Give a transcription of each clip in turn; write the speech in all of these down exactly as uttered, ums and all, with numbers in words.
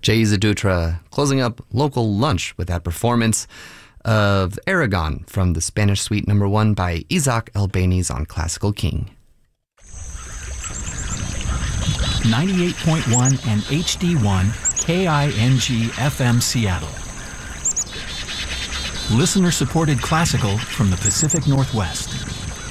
Jay Zadutra closing up local lunch with that performance of Aragon from the Spanish Suite Number One by Isaac Albéniz on Classical King. ninety-eight point one and H D one K I N G F M Seattle. Listener-supported classical from the Pacific Northwest.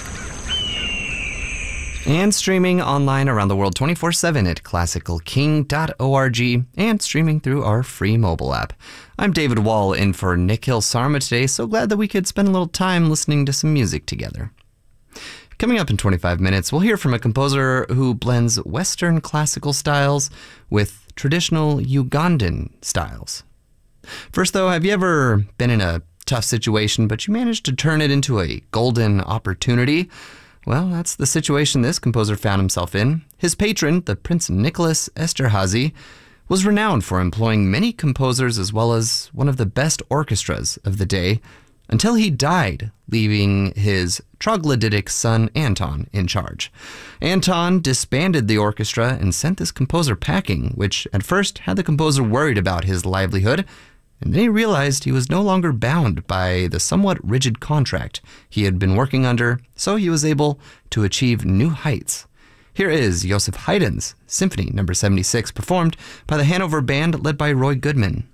And streaming online around the world twenty-four seven at classical king dot org and streaming through our free mobile app. I'm David Wall in for Nikhil Sarma today, so glad that we could spend a little time listening to some music together. Coming up in twenty-five minutes, we'll hear from a composer who blends Western classical styles with traditional Ugandan styles. First though, have you ever been in a tough situation, but you managed to turn it into a golden opportunity? Well, that's the situation this composer found himself in. His patron, the Prince Nicholas Esterhazy, was renowned for employing many composers as well as one of the best orchestras of the day, until he died, leaving his troglodytic son Anton in charge. Anton disbanded the orchestra and sent this composer packing, which at first had the composer worried about his livelihood, and then he realized he was no longer bound by the somewhat rigid contract he had been working under, so he was able to achieve new heights. Here is Joseph Haydn's Symphony Number seventy-six, performed by the Hanover Band led by Roy Goodman.